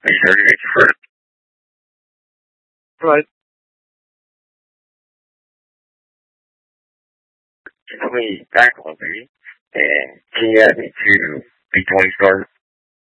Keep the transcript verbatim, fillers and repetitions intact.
Are you sure to get your first? Right. Can you put me back on, please? And can you add me to B twenty stars?